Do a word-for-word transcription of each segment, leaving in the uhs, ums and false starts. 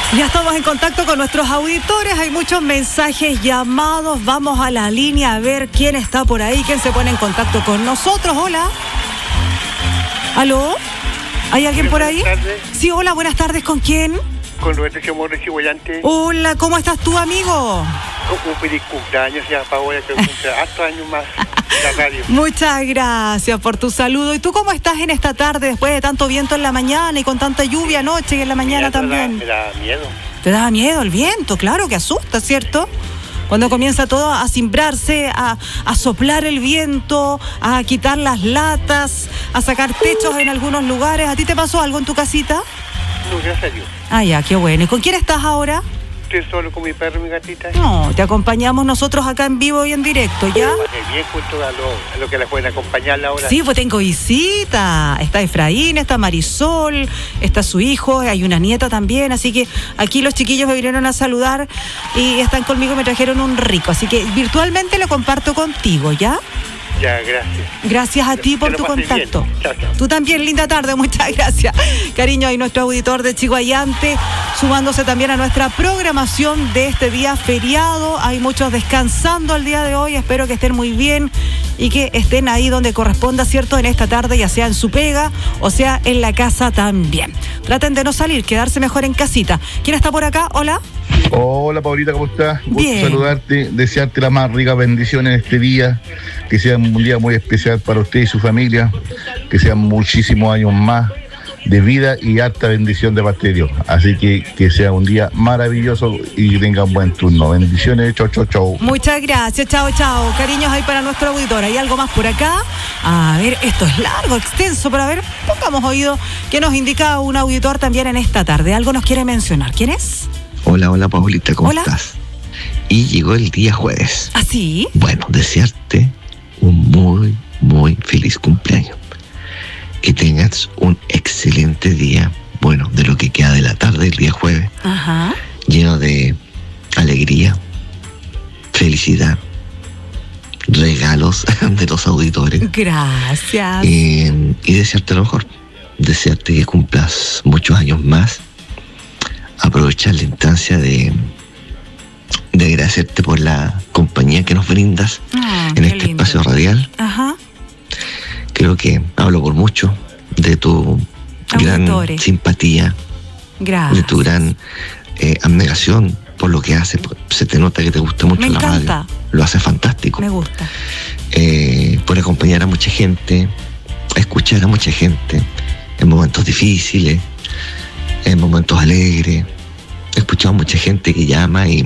Ya estamos en contacto con nuestros auditores, hay muchos mensajes, llamados, vamos a la línea a ver quién está por ahí, quién se pone en contacto con nosotros. Hola. ¿Aló? ¿Hay alguien por ahí? Buenas tardes. Sí, hola, buenas tardes, ¿con quién? Con Roberto Chamorro y Chihuayante. Hola, ¿cómo estás tú, amigo? Un feliz cumpleaños ya, Paola, que cumple hartos años más la radio. Muchas gracias por tu saludo. ¿Y tú cómo estás en esta tarde después de tanto viento en la mañana y con tanta lluvia anoche y en la mañana Mira, también? Me da, me da miedo. ¿Te da miedo el viento? Claro que asusta, ¿cierto? Cuando comienza todo a cimbrarse, a, a soplar el viento, a quitar las latas, a sacar techos en algunos lugares. ¿A ti te pasó algo en tu casita? No, gracias a Dios. Ah, ya, qué bueno. ¿Y con quién estás ahora? Estoy solo con mi perro y mi gatita. No, te acompañamos nosotros acá en vivo y en directo, ¿ya? Pasé bien junto a lo, a lo que la pueden acompañar ahora. Sí, pues tengo visita. Está Efraín, está Marisol, está su hijo, hay una nieta también. Así que aquí los chiquillos me vinieron a saludar y están conmigo, me trajeron un rico. Así que virtualmente lo comparto contigo, ¿ya? Ya, gracias. Gracias a ti por tu contacto. Chao, chao. Tú también, linda tarde, muchas gracias. Cariño, y nuestro auditor de Chihuayante, sumándose también a nuestra programación de este día feriado. Hay muchos descansando el día de hoy, espero que estén muy bien y que estén ahí donde corresponda, ¿cierto? En esta tarde, ya sea en su pega o sea en la casa también. Traten de no salir, quedarse mejor en casita. ¿Quién está por acá? Hola. Hola, Paulita, ¿cómo estás? Gusto Bien. saludarte, desearte las más ricas bendiciones en este día, que sea un día muy especial para usted y su familia, que sean muchísimos años más de vida y harta bendición de parte de Dios. Así que que sea un día maravilloso y tenga un buen turno. Bendiciones, chau, chau, chau. Muchas gracias, chao, chao. Cariños ahí para nuestro auditor. ¿Hay algo más por acá? A ver, esto es largo, extenso, pero a ver, pongamos oído que nos indica un auditor también en esta tarde. Algo nos quiere mencionar. ¿Quién es? Hola, hola Paulita, ¿cómo Hola. estás? Y llegó el día jueves. ¿Ah, sí? Bueno, desearte un muy, muy feliz cumpleaños. Que tengas un excelente día, bueno, de lo que queda de la tarde, el día jueves, Ajá. lleno de alegría, felicidad, regalos de los auditores. Gracias. Eh, y desearte lo mejor. Desearte que cumplas muchos años más. Aprovechar la instancia de, de agradecerte por la compañía que nos brindas Ah, en qué este lindo. espacio radial. Ajá. Creo que hablo por mucho de tu gran Auditores. simpatía, Gracias. de tu gran eh, abnegación por lo que haces. Se te nota que te gusta mucho Me la encanta. radio. Lo haces fantástico. Me gusta. Eh, por acompañar a mucha gente, escuchar a mucha gente en momentos difíciles, en momentos alegres. He escuchado a mucha gente que llama y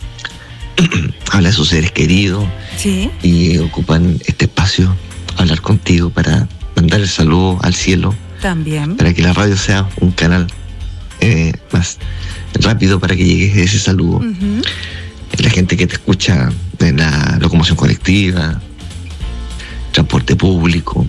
habla de sus seres queridos Sí. y ocupan este espacio a hablar contigo para mandar el saludo al cielo, También. para que la radio sea un canal eh, más rápido para que llegue ese saludo. Ujú. La gente que te escucha en la locomoción colectiva, transporte público,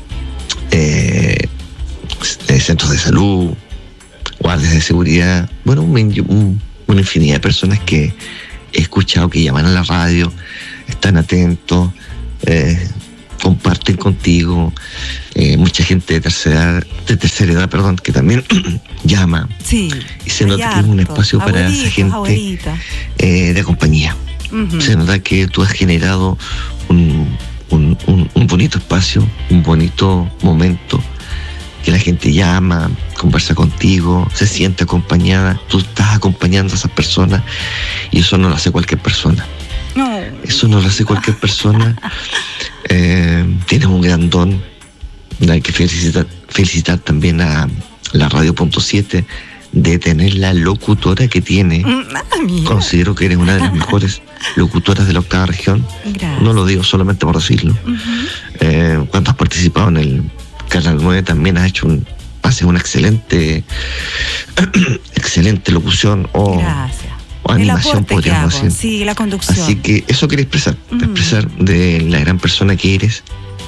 eh, eh, centros de salud, guardias de seguridad, bueno, un, un, una infinidad de personas que he escuchado que llaman a la radio, están atentos, eh, comparten contigo, eh, mucha gente de tercera, de tercera edad, perdón, que también llama, Sí. y se nota Hay que es un harto. espacio para esa Abuelitos, gente abuelitas. eh, de compañía. Ujú. Se nota que tú has generado un, un, un, un bonito espacio, un bonito momento, que la gente llama, conversa contigo, se siente acompañada, tú estás acompañando a esas personas y eso no lo hace cualquier persona. No. Eso no lo hace cualquier persona. Eh, tienes un gran don. Hay que felicitar, felicitar también a la Radio Punto siete de tener la locutora que tiene. Ah, mira. Considero que eres una de las mejores locutoras de la octava región. Gracias. No lo digo solamente por decirlo. Ujú. Eh, cuando has participado en el Canal nueve también has hecho un, haces una excelente excelente locución o, Gracias. o El animación, aporte que podríamos hago. decir. Sí, la conducción. Así que eso quería expresar, Mm. expresar de la gran persona que eres,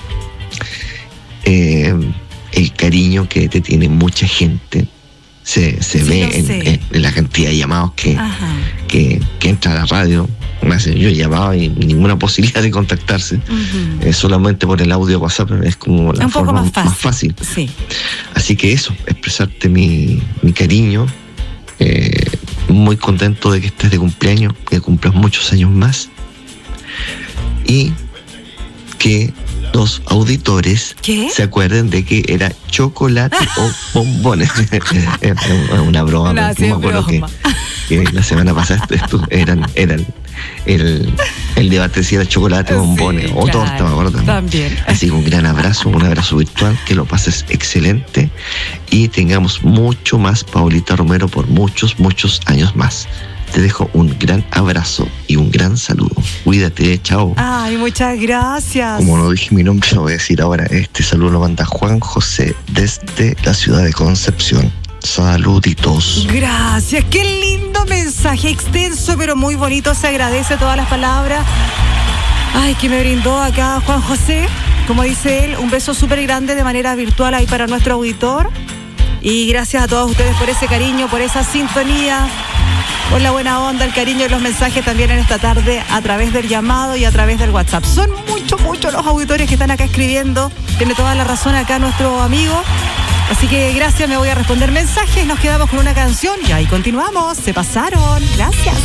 eh, el cariño que te tiene mucha gente. Se, se Sí, ve lo en, sé. en- en la cantidad de llamados que, Ajá. que, que entra a la radio. Me hace- Yo he llamado y ninguna posibilidad de contactarse. Ujú. Eh, solamente por el audio WhatsApp es como la Un poco forma más fácil. fácil. Sí. Así que eso, expresarte mi, mi cariño, eh, muy contento de que estés de cumpleaños, que cumplas muchos años más y que los auditores ¿Qué? se acuerden de que era chocolate o bombones. Es una broma, No, no, sí, me es acuerdo que, broma. que la semana pasada esto eran, eran el, el debate si era chocolate o bombones Sí, o claro, torta, me acuerdo también. también. Así que un gran abrazo, un abrazo virtual, que lo pases excelente y tengamos mucho más Paulita Romero por muchos, muchos años más. Te dejo un gran abrazo y un gran saludo. Cuídate, chao. Ay, muchas gracias. Como no dije mi nombre, lo voy a decir ahora. Este saludo lo manda Juan José desde la ciudad de Concepción. Saluditos. Gracias, qué lindo mensaje, extenso pero muy bonito, se agradece todas las palabras. Ay, que me brindó acá Juan José, como dice él, un beso súper grande de manera virtual ahí para nuestro auditor. Y gracias a todos ustedes por ese cariño, por esa sintonía, por la buena onda, el cariño y los mensajes también en esta tarde a través del llamado y a través del WhatsApp. Son muchos, muchos los auditores que están acá escribiendo. Tiene toda la razón acá nuestro amigo. Así que gracias, me voy a responder mensajes. Nos quedamos con una canción y ahí continuamos. Se pasaron. Gracias.